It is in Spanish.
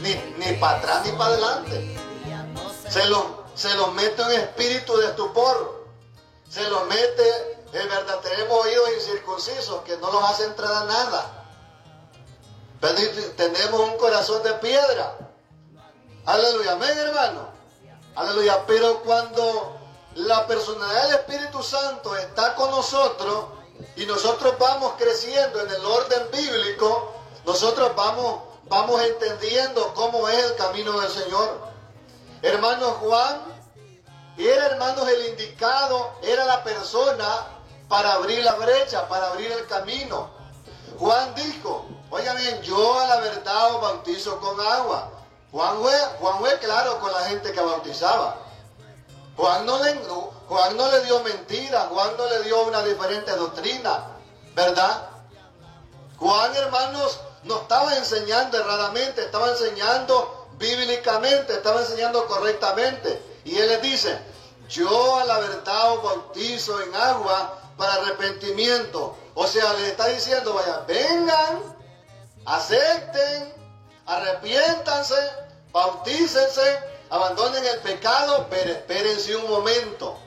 ni para atrás ni para adelante. Se los mete un espíritu de estupor. Se los mete, es verdad, tenemos oídos incircuncisos que no los hace entrar a nada. Pero tenemos un corazón de piedra. Aleluya, amén, hermano. Aleluya, pero cuando la personalidad del Espíritu Santo está con nosotros y nosotros vamos creciendo en el orden bíblico, nosotros vamos entendiendo cómo es el camino del Señor. Hermano Juan era, hermanos, el indicado, era la persona para abrir la brecha, para abrir el camino. Juan dijo, oiga bien, yo a la verdad os bautizo con agua. Juan fue claro con la gente que bautizaba. Juan no le dio mentira, Juan no le dio una diferente doctrina, ¿verdad? Juan, hermanos, no estaba enseñando erradamente, estaba enseñando bíblicamente, estaba enseñando correctamente. Y él les dice, yo a la verdad os bautizo en agua para arrepentimiento. O sea, les está diciendo, vaya, vengan, acepten, arrepiéntanse, bautícense, abandonen el pecado, pero espérense un momento.